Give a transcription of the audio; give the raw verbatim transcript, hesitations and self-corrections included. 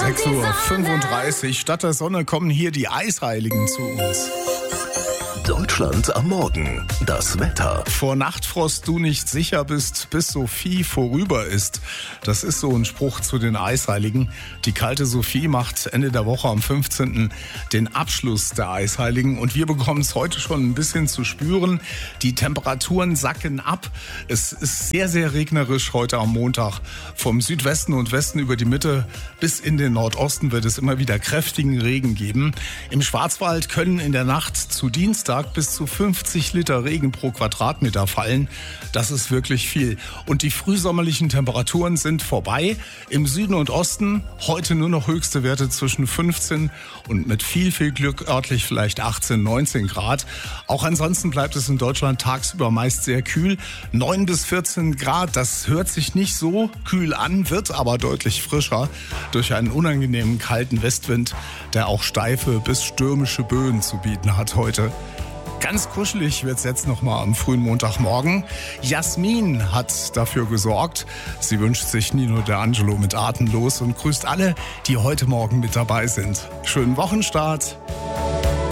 sechs Uhr fünfunddreißig. Statt der Sonne kommen hier die Eisheiligen zu uns. Deutschland am Morgen. Das Wetter. Vor Nachtfrost du nicht sicher bist, bis Sophie vorüber ist. Das ist so ein Spruch zu den Eisheiligen. Die kalte Sophie macht Ende der Woche am fünfzehnten den Abschluss der Eisheiligen. Und wir bekommen es heute schon ein bisschen zu spüren. Die Temperaturen sacken ab. Es ist sehr, sehr regnerisch heute am Montag. Vom Südwesten und Westen über die Mitte bis in den Nordosten wird es immer wieder kräftigen Regen geben. Im Schwarzwald können in der Nacht zu Dienstag bis zu fünfzig Liter Regen pro Quadratmeter fallen. Das ist wirklich viel. Und die frühsommerlichen Temperaturen sind vorbei. Im Süden und Osten heute nur noch höchste Werte zwischen fünfzehn und mit viel, viel Glück örtlich vielleicht achtzehn, neunzehn Grad. Auch ansonsten bleibt es in Deutschland tagsüber meist sehr kühl. neun bis vierzehn Grad, das hört sich nicht so kühl an, wird aber deutlich frischer durch einen unangenehmen kalten Westwind, der auch steife bis stürmische Böen zu bieten hat heute. Ganz kuschelig wird's jetzt noch mal am frühen Montagmorgen. Jasmin hat dafür gesorgt. Sie wünscht sich Nino D'Angelo mit Atemlos und grüßt alle, die heute Morgen mit dabei sind. Schönen Wochenstart.